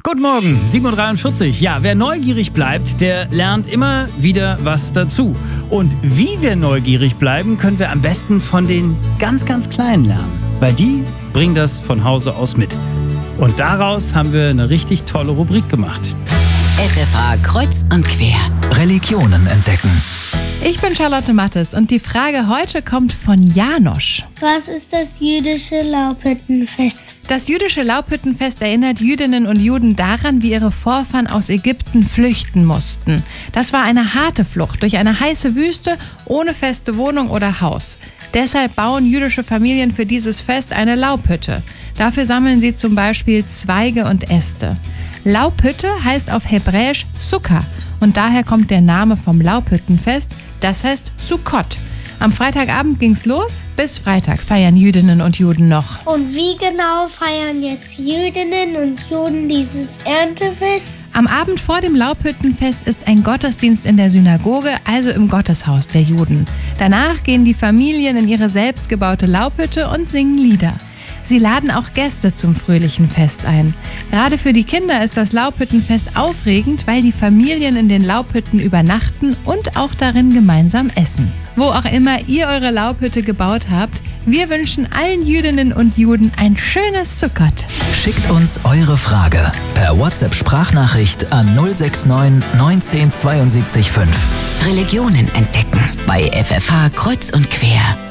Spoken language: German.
Guten Morgen, 7.43 Uhr. Ja, wer neugierig bleibt, der lernt immer wieder was dazu. Und wie wir neugierig bleiben, können wir am besten von den ganz, ganz Kleinen lernen. Weil die bringen das von Hause aus mit. Und daraus haben wir eine richtig tolle Rubrik gemacht. FFH kreuz und quer. Religionen entdecken. Ich bin Charlotte Mattes und die Frage heute kommt von Janosch. Was ist das jüdische Laubhüttenfest? Das jüdische Laubhüttenfest erinnert Jüdinnen und Juden daran, wie ihre Vorfahren aus Ägypten flüchten mussten. Das war eine harte Flucht durch eine heiße Wüste ohne feste Wohnung oder Haus. Deshalb bauen jüdische Familien für dieses Fest eine Laubhütte. Dafür sammeln sie zum Beispiel Zweige und Äste. Laubhütte heißt auf Hebräisch Sukkah und daher kommt der Name vom Laubhüttenfest, das heißt Sukkot. Am Freitagabend ging's los, bis Freitag feiern Jüdinnen und Juden noch. Und wie genau feiern jetzt Jüdinnen und Juden dieses Erntefest? Am Abend vor dem Laubhüttenfest ist ein Gottesdienst in der Synagoge, also im Gotteshaus der Juden. Danach gehen die Familien in ihre selbstgebaute Laubhütte und singen Lieder. Sie laden auch Gäste zum fröhlichen Fest ein. Gerade für die Kinder ist das Laubhüttenfest aufregend, weil die Familien in den Laubhütten übernachten und auch darin gemeinsam essen. Wo auch immer ihr eure Laubhütte gebaut habt, wir wünschen allen Jüdinnen und Juden ein schönes Sukkot. Schickt uns eure Frage per WhatsApp-Sprachnachricht an 069 19 72 5. Religionen entdecken bei FFH kreuz und quer.